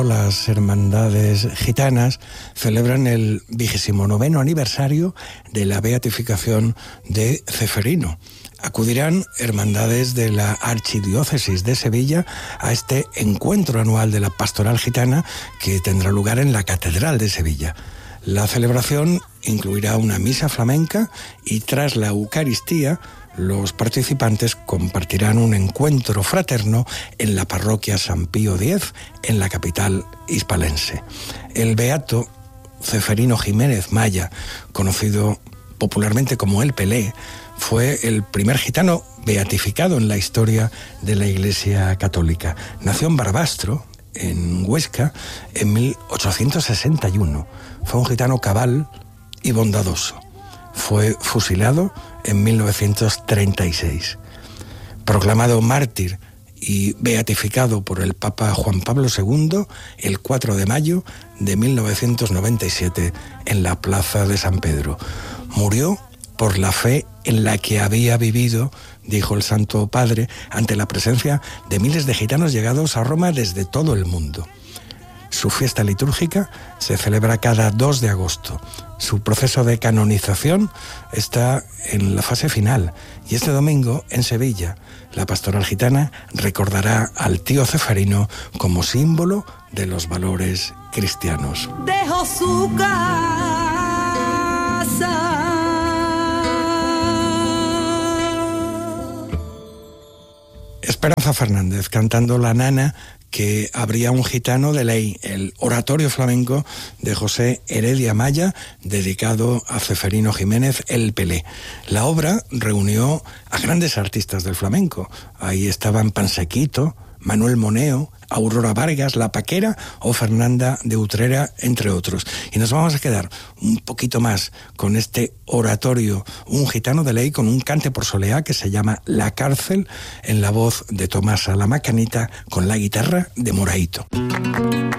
Las hermandades gitanas celebran el 29º aniversario de la beatificación de Ceferino. Acudirán hermandades de la Archidiócesis de Sevilla a este encuentro anual de la Pastoral Gitana que tendrá lugar en la Catedral de Sevilla. La celebración incluirá una misa flamenca y tras la Eucaristía los participantes compartirán un encuentro fraterno en la parroquia San Pío X, en la capital hispalense. El beato Ceferino Jiménez Maya, conocido popularmente como el Pelé, fue el primer gitano beatificado en la historia de la Iglesia Católica. Nació en Barbastro, en Huesca, en 1861. Fue un gitano cabal y bondadoso. Fue fusilado en 1936. Proclamado mártir y beatificado por el Papa Juan Pablo II el 4 de mayo de 1997 en la Plaza de San Pedro. Murió por la fe en la que había vivido, dijo el Santo Padre, ante la presencia de miles de gitanos llegados a Roma desde todo el mundo. Su fiesta litúrgica se celebra cada 2 de agosto. Su proceso de canonización está en la fase final y este domingo, en Sevilla, la Pastoral Gitana recordará al tío Ceferino como símbolo de los valores cristianos. Dejó su casa. Esperanza Fernández cantando La Nana, que habría un gitano de ley, el oratorio flamenco de José Heredia Maya, dedicado a Ceferino Jiménez, el Pelé. La obra reunió a grandes artistas del flamenco. Ahí estaban Pansequito, Manuel Moneo, Aurora Vargas, La Paquera o Fernanda de Utrera, entre otros. Y nos vamos a quedar un poquito más con este oratorio, un gitano de ley con un cante por soleá que se llama La Cárcel, en la voz de Tomasa La Macanita, con la guitarra de Moraito.